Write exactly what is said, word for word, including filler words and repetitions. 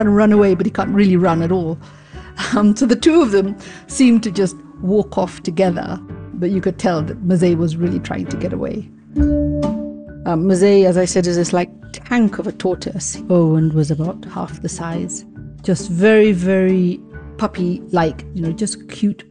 and run away, but he can't really run at all. Um, so the two of them seemed to just walk off together, but you could tell that Mazet was really trying to get away. Um, Mazet, as I said, is this like tank of a tortoise. Owen was about half the size. Just very, very puppy-like, you know, just cute